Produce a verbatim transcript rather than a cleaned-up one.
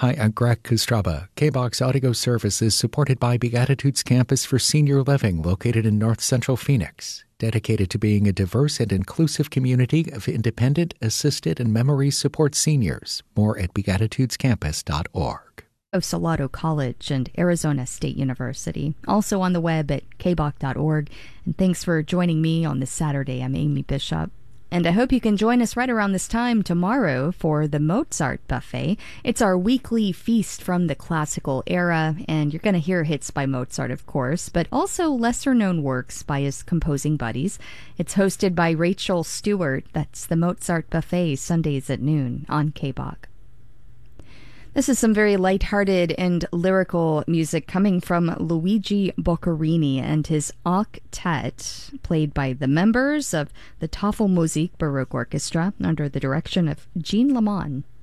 Hi, I'm Greg Kostraba. K-BOX Audio Service is supported by Beatitudes Campus for Senior Living, located in North Central Phoenix, dedicated to being a diverse and inclusive community of independent, assisted, and memory support seniors. More at beatitudes campus dot org. Of Salado College and Arizona State University, also on the web at k b o c dot org. And thanks for joining me on this Saturday. I'm Amy Bishop. And I hope you can join us right around this time tomorrow for the Mozart Buffet. It's our weekly feast from the classical era, and you're going to hear hits by Mozart, of course, but also lesser-known works by his composing buddies. It's hosted by Rachel Stewart. That's the Mozart Buffet, Sundays at noon on K B O C. This is some very lighthearted and lyrical music coming from Luigi Boccherini and his octet, played by the members of the Tafelmusik Baroque Orchestra under the direction of Jean Lamont.